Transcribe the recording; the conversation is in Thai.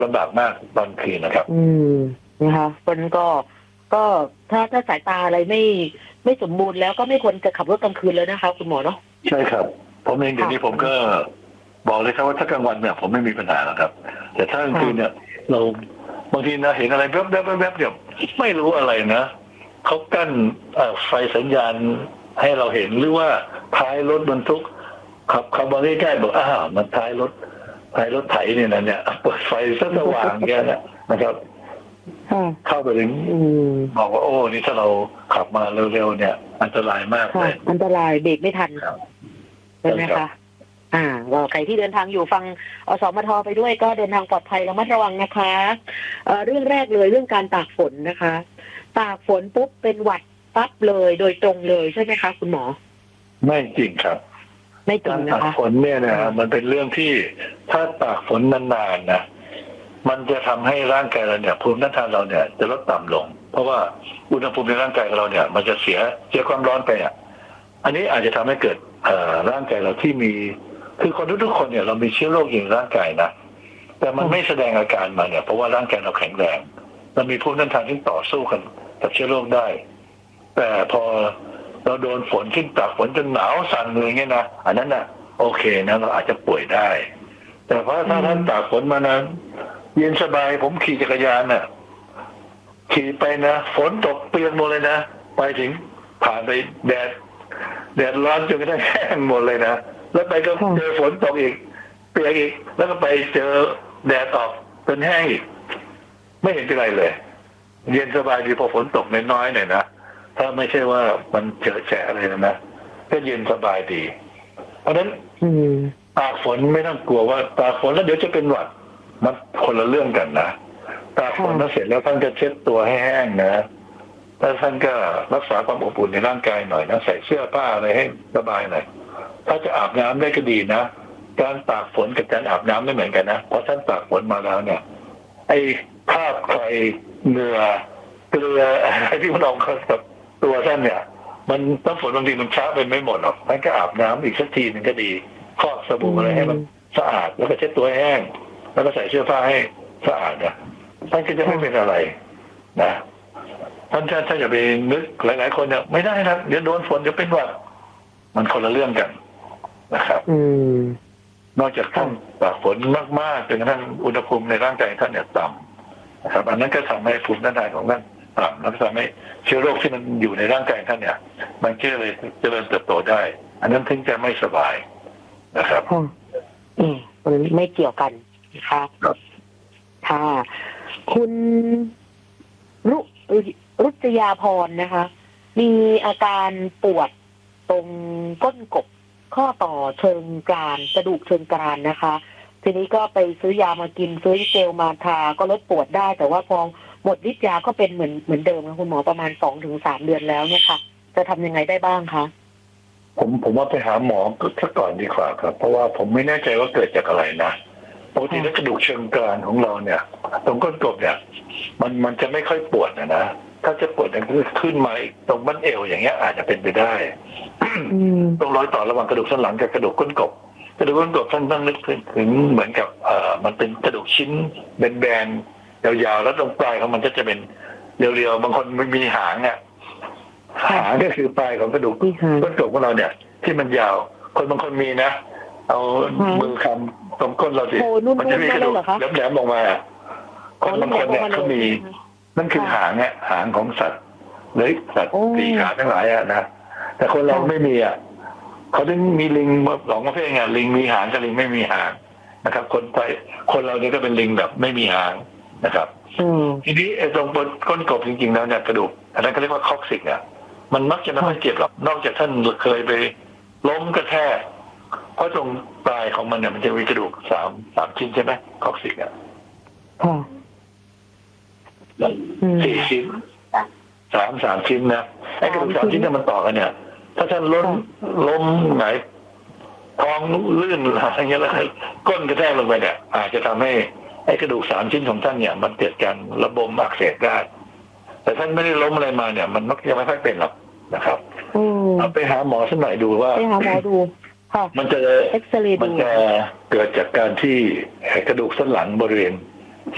ลำบากมากตอนคืนนะครับนะคะคนก็ถ้าสายตาอะไรไม่สมบูรณ์แล้วก็ไม่ควรจะขับรถกลางคืนเลยนะคะคุณหมอเนาะใช่ครับผมเองเดี๋ยวนี้ผมก็บอกเลยครับว่าถ้ากลางวันเนี่ยผมไม่มีปัญหาหรอกครับแต่ถ้ากลางคืนเนี่ยเราบางทีนะเห็นอะไรแวบเนี่ยไม่รู้อะไรนะเขากั้นไฟสัญญาณให้เราเห็นหรือว่าท้ายรถบรรทุกขับมาใกล้ๆบอกมันท้ายรถไถเนี่ยนะเนี่ยเปิดไฟสว่างแค่นั้นนะครับเข้าไปถึงบอกว่าโอ้นี่ถ้าเราขับมาเร็วๆเนี่ยอันตรายมากเลยอันตรายเบรกไม่ทันใช่ไหมคะว่าใครที่เดินทางอยู่ฟังอสมทไปด้วยก็เดินทางปลอดภัยระมัดระวังนะคะเรื่องแรกเลยเรื่องการตากฝนนะคะตากฝนปุ๊บเป็นหวัดปั๊บเลยโดยตรงเลยใช่ไหมคะคุณหมอไม่จริงครับไม่จริงนะคะการตากฝนเนี่ยนะมันเป็นเรื่องที่ถ้าตากฝนนานๆนะมันจะทำให้ร่างกายเราเนี่ยภูมิต้านทานเราเนี่ยจะลดต่ำลงเพราะว่าอุณหภูมิในร่างกายเราเนี่ยมันจะเสียความร้อนไปอันนี้อาจจะทำให้เกิดร่างกายเราที่มีคือคนทุกคนเนี่ยเรามีเชื้อโรคอยู่ในร่างกายนะแต่มันไม่แสดงอาการมาเนี่ยเพราะว่าร่างกายเราแข็งแรงเรามีภูมิต้านทานที่ต่อสู้กันกับเชื้อโรคได้แต่พอเราโดนฝนขึ้นตากฝนจนหนาวสั่นเลยเงี้ยนะอันนั้นน่ะโอเคนะเราอาจจะป่วยได้แต่เพราะถ้าท่านตากฝนมานะเย็นสบายผมขี่จักรยานน่ะขี่ไปนะฝนตกเปียกหมดเลยนะไปถึงผ่านไปแดดร้อนจนกระทั่งแห้งหมดเลยนะแล้วไปก็เจอฝนตกอีกเปียกอีกแล้วก็ไปเจอแดดออกเป็นแห้งอีกไม่เห็นเป็นไรเลยเย็นสบายดีพอฝนตกน้อยๆหน่อยนะถ้าไม่ใช่ว่ามันเจอแฉะอะไรนะก็เย็นสบายดีเพราะฉะนั้นตากฝนไม่ต้องกลัวว่าตากฝนแล้วเดี๋ยวจะเป็นหวัดมันคนละเรื่องกันนะตากฝนแล้วเสร็จแล้วท่านก็เช็ดตัวให้แห้งนะแล้วท่านก็รักษาความอบอุ่นในร่างกายหน่อยนะใส่เสื้อผ้าอะไรให้สบายหน่อยถ้าจะอาบน้ำได้ก็ดีนะการตากฝนกับการอาบน้ำไม่เหมือนกันนะเพราะท่านตากฝนมาแล้วเนี่ยไอ้คราบไครเหงื่อเกลืออะไรที่มันออกกับตัวท่านเนี่ยมันน้ำฝนบางทีมันช้าไปไม่หมดหรอกท่านก็อาบน้ำอีกสักทีนึงก็ดีครอบสบู่อะไรให้มันสะอาดแล้วก็เช็ดตัวให้แห้งแล้วก็ใส่เสื้อผ้าให้สะอาดนะท่านก็จะไม่เป็นอะไรนะท่านอย่าไปนึกหลายๆคนเนี่ยไม่ได้นะเดี๋ยวโดนฝนเดี๋ยวเป็นหวัดมันคนละเรื่องกันนะครับนอกจากท่านตากฝนมากๆจนกระทั่งอุณหภูมิในร่างกายท่านเนี่ยต่ำนะครับอันนั้นก็ทำให้ภูมิต้านทานของท่านต่ำแล้วก็ทำให้เชื้อโรคที่มันอยู่ในร่างกายท่านเนี่ยมันเจริญเติบโตได้อันนั้นถึงจะไม่สบายนะครับมันไม่เกี่ยวกันนะคะค่ะคุณรุจยาพรนะคะมีอาการปวดตรงก้นกบข้อต่อเชิงกรานกระดูกเชิงกรานนะคะทีนี้ก็ไปซื้อยามากินซื้อเจลมาทาก็ลดปวดได้แต่ว่าพอหมดฤทธิ์ยาก็เป็นเหมือนเดิมนะคุณหมอประมาณ 2-3 เดือนแล้วเนี่ยค่ะจะทำยังไงได้บ้างคะผมว่าไปหาหมอซะก่อนดีกว่าครับเพราะว่าผมไม่แน่ใจว่าเกิดจากอะไรนะปกติแล้วกระดูกเชิงกรานของเราเนี่ยตรงก้นกบเนี่ยมันจะไม่ค่อยปวดนะถ้าจะปวดเนี่ยคือขึ้นมาตรงบั้นเอวอย่างเงี้ยอาจจะเป็นไปได้ตรงรอยต่อระหว่างกระดูกสันหลังกับกระดูกก้นกบท่านต้องนึกถึงเหมือนกับมันเป็นกระดูกชิ้นแบนๆยาวๆแล้วตรงปลายของมันก็จะเป็นเรียวๆบางคนมันมีหางอ่ะหางก็คือปลายของกระดูกก้นกบของเราเนี่ยที่มันยาวคนบางคนมีนะเอามือคำตรงก้นเราสิมันจะมีกระดูกแหลมๆออกมาคนบางคนเนี่ยเขามีนั่นคือหางเนี่ยหางของสัตว์หรือสัตว์สี่ขาทั้งหลายนะแต่คนเราไม่มีเขาถึงมีลิงสองประเภทไงลิงมีหางกับลิงไม่มีหางนะครับคนเราเนี่ยก็เป็นลิงแบบไม่มีหางนะครับทีนี้ตรงบนก้นกบจริงๆแล้วเนี่ยกระดูกอันนั้นก็เรียกว่าคอกซิกเนี่ยมันมักจะไม่ค่อยเจ็บหรอกนอกจากท่านเคยไปล้มกระแทกเพราะตรงปลายของมันเนี่ยมันจะมีกระดูกสามชิ้นใช่ไหมคอกซิก4 ชิ้นสามชิ้นนะไอ้กระดูก3 ชิ้นเนี่ยมันต่อกันเนี่ยถ้าท่านล้มไหนท้องลื่นอะไรเงี้ยแล้วก้นกระแทกลงไปเนี่ยอาจจะทำให้ไอ้กระดูก3 ชิ้นของท่านเนี่ยมันเกิดการระบมอักเสบได้แต่ท่านไม่ได้ล้มอะไรมาเนี่ยมันมักจะไม่ค่อยเป็นหรอกนะครับเอาไปหาหมอสักหน่อยดูว่าไปหาหมอดูมันจะเกิดจากการที่กระดูกสันหลังบริเวณ